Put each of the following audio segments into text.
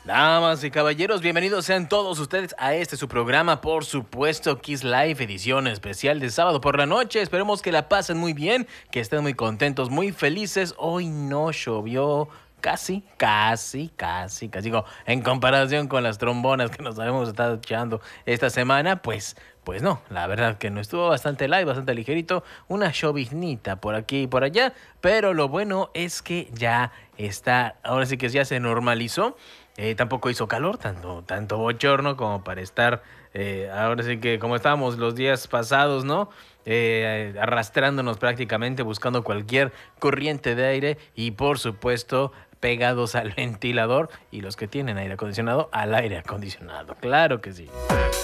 Damas y caballeros, bienvenidos sean todos ustedes a su programa, por supuesto, Kiss Live, edición especial de sábado por la noche. Esperemos que la pasen muy bien, que estén muy contentos, muy felices. Hoy no llovió casi, digo, en comparación con las trombonas que nos habíamos estado echando esta semana, pues no, la verdad que no, estuvo bastante light, bastante ligerito, una lloviznita por aquí y por allá, pero lo bueno es que ya está, ahora sí que ya se normalizó. Tampoco hizo calor, tanto bochorno como para estar, ahora sí que como estábamos los días pasados, ¿no? Arrastrándonos prácticamente, buscando cualquier corriente de aire y por supuesto pegados al ventilador, y los que tienen aire acondicionado al aire acondicionado. Claro que sí.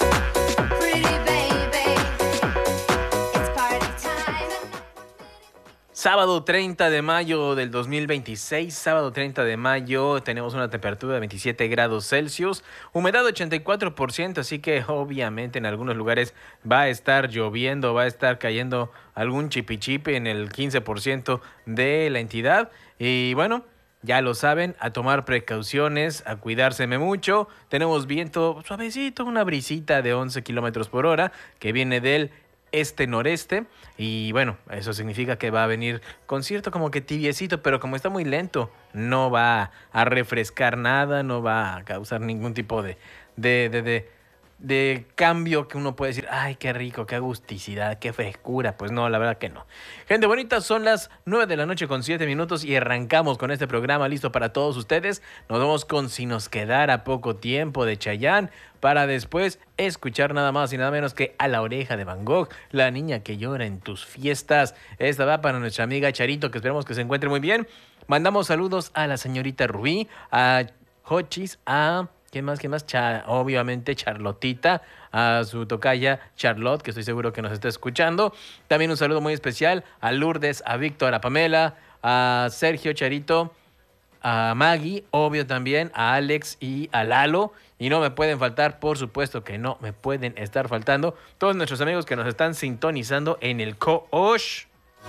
Sábado 30 de mayo del 2026, sábado 30 de mayo, tenemos una temperatura de 27 grados Celsius, humedad 84%, así que obviamente en algunos lugares va a estar lloviendo, va a estar cayendo algún chipichipe en el 15% de la entidad. Y bueno, ya lo saben, a tomar precauciones, a cuidárseme mucho. Tenemos viento suavecito, una brisita de 11 kilómetros por hora que viene del este-noreste, y bueno, eso significa que va a venir con cierto como que tibiecito, pero como está muy lento, no va a refrescar nada, no va a causar ningún tipo de cambio que uno puede decir, ay, qué rico, qué agusticidad, qué frescura. Pues no, la verdad que no. Gente bonita, son las 9 de la noche con 7 minutos y arrancamos con este programa listo para todos ustedes. Nos vamos con Si nos quedara poco tiempo de Chayanne, para después escuchar nada más y nada menos que A la oreja de Van Gogh, La niña que llora en tus fiestas. Esta va para nuestra amiga Charito, que esperemos que se encuentre muy bien. Mandamos saludos a la señorita Rubí, a Hochis, a... ¿Quién más? Obviamente Charlotita, a su tocaya Charlotte, que estoy seguro que nos está escuchando. También un saludo muy especial a Lourdes, a Víctor, a Pamela, a Sergio, Charito, a Maggie, obvio también, a Alex y a Lalo. Y no me pueden faltar, por supuesto que no me pueden estar faltando, todos nuestros amigos que nos están sintonizando en el Coach.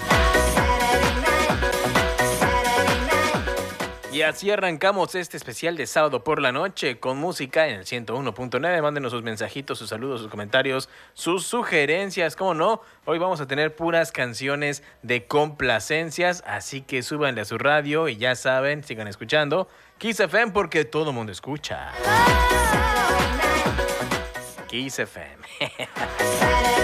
Y así arrancamos este especial de sábado por la noche con música en el 101.9. Mándenos sus mensajitos, sus saludos, sus comentarios, sus sugerencias. ¿Cómo no? Hoy vamos a tener puras canciones de complacencias, así que súbanle a su radio y ya saben, sigan escuchando Kiss FM, porque todo mundo escucha Kiss FM.